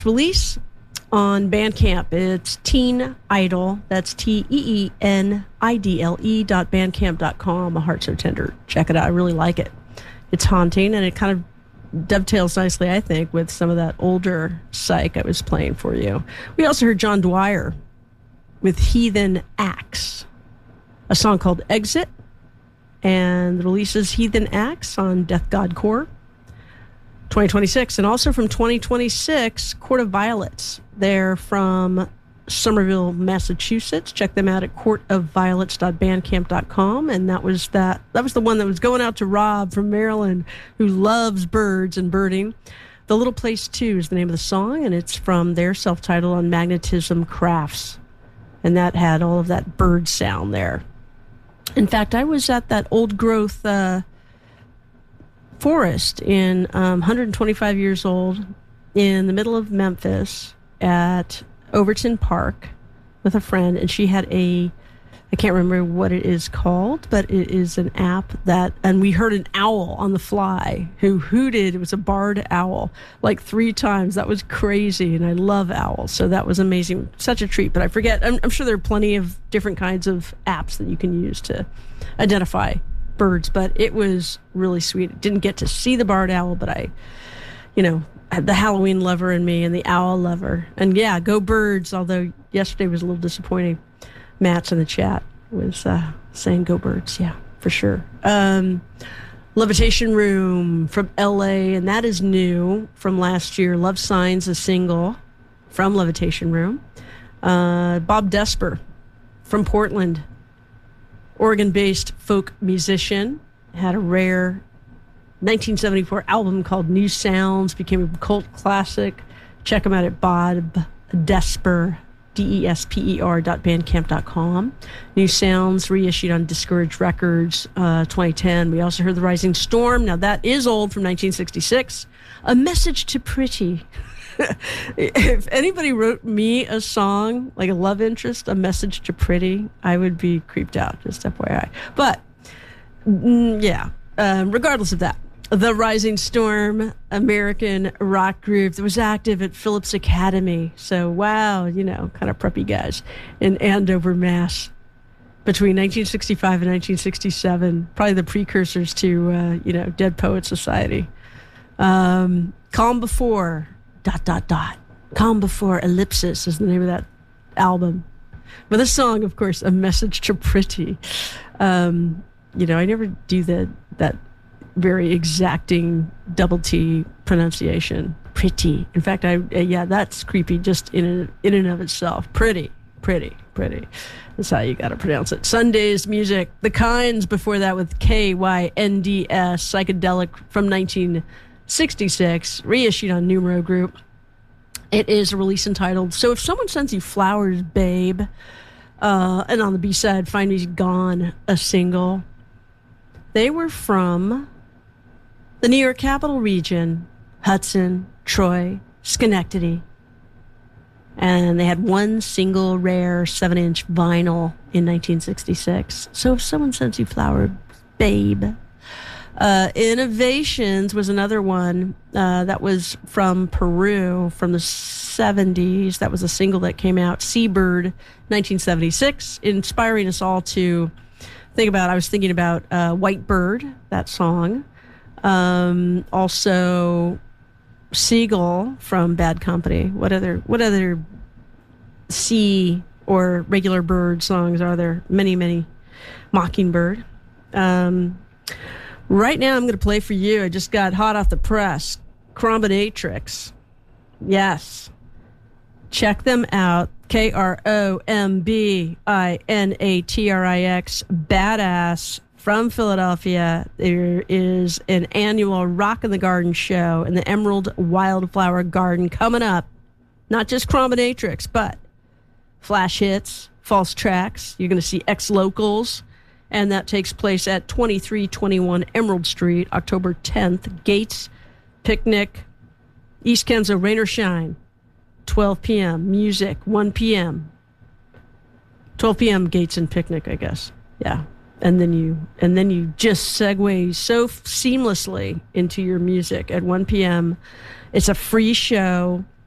release on Bandcamp. It's Teen Idol. That's TEENIDLE.bandcamp.com. A Heart So Tender. Check it out. I really like it. It's haunting, and it kind of dovetails nicely, I think, with some of that older psych I was playing for you. We also heard John Dwyer with Heathen Axe, a song called Exit, and the release is Heathen Axe on Death God Core 2026. And also from 2026, Court of Violets. They're from Somerville, Massachusetts. Check them out at courtofviolets.bandcamp.com. And that was the one that was going out to Rob from Maryland, who loves birds and birding. The Little Place 2 is the name of the song, and it's from their self-titled on Magnetism Crafts. And that had all of that bird sound there. In fact, I was at that old growth forest in 125 years old in the middle of Memphis at Overton Park with a friend, and she had I can't remember what it is called, but it is an app and we heard an owl on the fly who hooted. It was a barred owl like 3 times. That was crazy, and I love owls, so that was amazing. Such a treat, but I forget. I'm sure there are plenty of different kinds of apps that you can use to identify birds, but it was really sweet. Didn't get to see the barred owl, but I had the Halloween lover in me and the owl lover. And yeah, go birds, although yesterday was a little disappointing. Matt's in the chat was saying go birds. Yeah, for sure. Levitation Room from LA, and that is new from last year. Love Signs, a single from Levitation Room. Bob Desper from Portland, Oregon-based folk musician, had a rare 1974 album called New Sounds, became a cult classic. Check him out at Bob Desper, DESPER.bandcamp.com. New Sounds, reissued on Discouraged Records, 2010. We also heard The Rising Storm. Now that is old, from 1966. A Message to Pretty. If anybody wrote me a song, like a love interest, A Message to Pretty, I would be creeped out, just FYI. But, regardless of that, The Rising Storm, American rock group that was active at Phillips Academy. So, wow, kind of preppy guys in Andover, Mass. Between 1965 and 1967, probably the precursors to, Dead Poet Society. Calm Before, ... Calm Before Ellipsis is the name of that album. But the song, of course, A Message to Pretty. I never do that very exacting double T pronunciation. Pretty. In fact, that's creepy just in and of itself. Pretty. That's how you got to pronounce it. Sunday's Music. The Kinds before that with KYNDS, psychedelic from 1966, reissued on Numero Group. It is a release entitled So If Someone Sends You Flowers, Babe. And on the B-side, Find Me Gone, a single. They were from the New York Capital Region, Hudson, Troy, Schenectady. And they had one single rare 7-inch vinyl in 1966. So If Someone Sends You Flowers, Babe. Innovations was another one that was from Peru from the 70s. That was a single that came out, Seabird, 1976, inspiring us all to think about. I was thinking about White Bird, that song. Also Seagull from Bad Company. What other sea or regular bird songs are there? Many. Mockingbird. Right now, I'm going to play for you. I just got hot off the press. Chrombinatrix. Yes. Check them out. KROMBINATRIX. Badass from Philadelphia. There is an annual Rock in the Garden show in the Emerald Wildflower Garden coming up. Not just Chrombinatrix, but flash hits, false tracks. You're going to see ex-locals. And that takes place at 2321 Emerald Street, October 10th. Gates, Picnic, East Kenzo, Rain or Shine, 12 p.m. Music, 1 p.m. 12 p.m. Gates and Picnic, I guess. Yeah. And then you just segue so seamlessly into your music at 1 p.m. It's a free show.